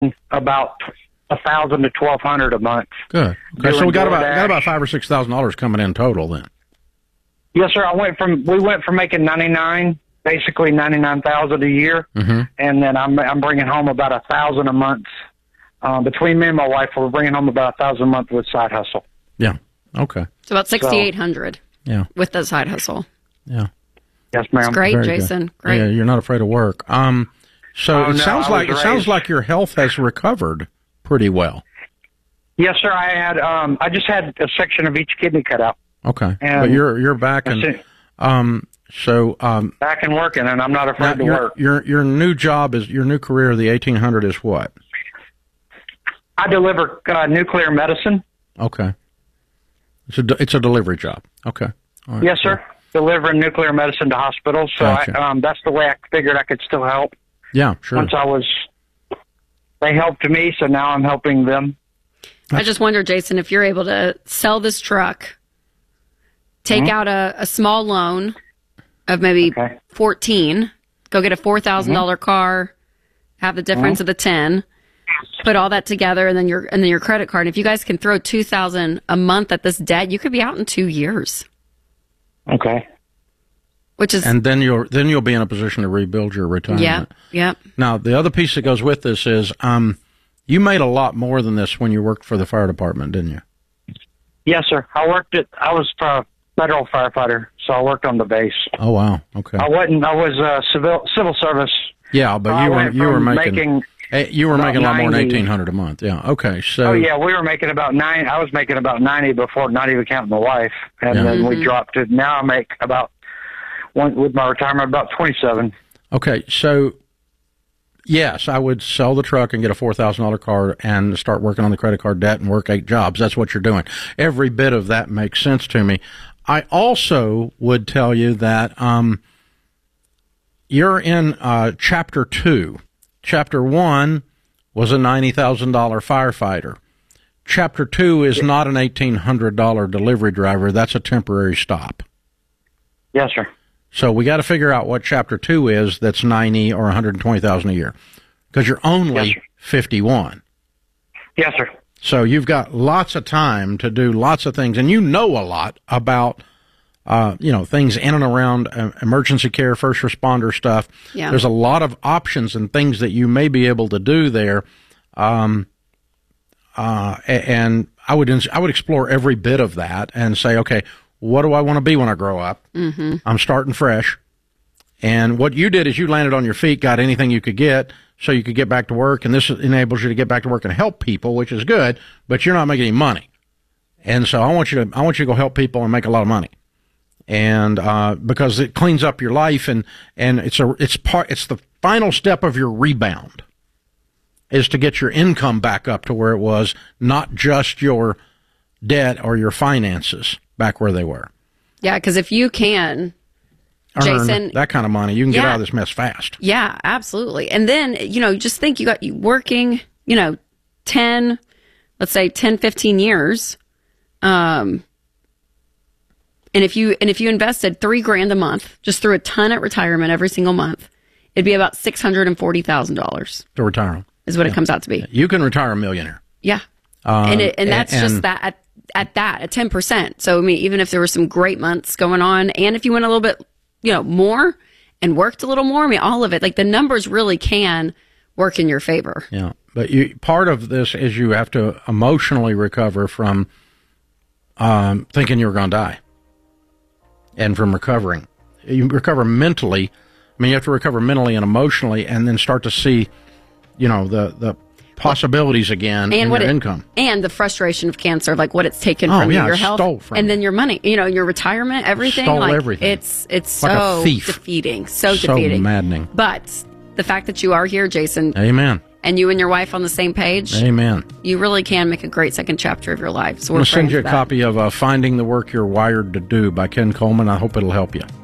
about 1,000 to 1,200 a month. Good. Okay, so we got about $5,000 or $6,000 coming in total then. Yes, sir. We went from making 99, basically 99,000 a year, and then I'm bringing home about 1,000 a month. Between me and my wife, we're bringing home about 1,000 a month with side hustle. Yeah. Okay. So about 6,800. Yeah. With the side hustle. Yeah. Yes, ma'am. It's great, Very Jason. good. Great. Yeah, you're not afraid of work. So it sounds like your health has recovered pretty well. Yes, sir. I just had a section of each kidney cut out. Okay. And but you're back and back and working, and I'm not afraid to work. Your new job your new career, the 1800, is what? I deliver nuclear medicine. Okay. It's a delivery job. Okay. All right. Yes, sir. Delivering nuclear medicine to hospitals. So Gotcha. that's the way I figured I could still help. Yeah, sure. They helped me, so now I'm helping them. I just wonder, Jason, if you're able to sell this truck, take out a small loan of maybe 14, go get a $4,000 car, have the difference of the 10, put all that together, and then your credit card. If you guys can throw $2,000 a month at this debt, you could be out in 2 years. Okay. And then you'll be in a position to rebuild your retirement. Yep. Now the other piece that goes with this is you made a lot more than this when you worked for the fire department, didn't you? Yes, sir. I was a federal firefighter, so I worked on the base. Oh wow. Okay. I was civil service. Yeah, but you were making a lot more than 1,800 a month. Yeah. Okay. So. Oh yeah, we were making about 9. I was making about 90 before, not even counting the wife, and then we dropped it. Now I make about with my retirement about 27. Okay, so yes, I would sell the truck and get a $4,000 car and start working on the credit card debt and work 8 jobs. That's what you're doing. Every bit of that makes sense to me. I also would tell you that you're in Chapter 2. Chapter 1 was a $90,000 firefighter. Chapter 2 is not an $1,800 delivery driver. That's a temporary stop. Yes, sir. So we got to figure out what Chapter 2 is that's 90 or 120,000 a year, because you're only 51. Yes, sir. So you've got lots of time to do lots of things, and you know a lot about things in and around emergency care, first responder stuff. Yeah. There's a lot of options and things that you may be able to do there, and I would explore every bit of that and say, okay, what do I want to be when I grow up? Mm-hmm. I'm starting fresh. And what you did is you landed on your feet, got anything you could get so you could get back to work. And this enables you to get back to work and help people, which is good, but you're not making any money. And so I want you to go help people and make a lot of money. And, because it cleans up your life and it's the final step of your rebound is to get your income back up to where it was, not just your debt or your finances back where they were. Yeah, because if you can, earn Jason, that kind of money, you can get out of this mess fast. Yeah, absolutely. And then, just think you working, 10, 15 years. And if you invested $3,000 a month, just threw a ton at retirement every single month, it'd be about $640,000 to retire. Is what it comes out to be. You can retire a millionaire. Yeah. And that's just that at 10%. So, I mean, even if there were some great months going on, and if you went a little bit, more and worked a little more, I mean, all of it, like the numbers really can work in your favor. Yeah. But part of this is you have to emotionally recover from thinking you're going to die and from recovering. You recover mentally. I mean, you have to recover mentally and emotionally and then start to see, the possibilities again and your income. And the frustration of cancer, like what it's taken from you, your health, and then your money, your retirement, everything. Stole everything. It's like so a thief. defeating. So defeating. Maddening. But the fact that you are here, Jason. Amen. And you and your wife on the same page. Amen. You really can make a great second chapter of your life. So I'm going to send you a copy of Finding the Work You're Wired to Do by Ken Coleman. I hope it'll help you.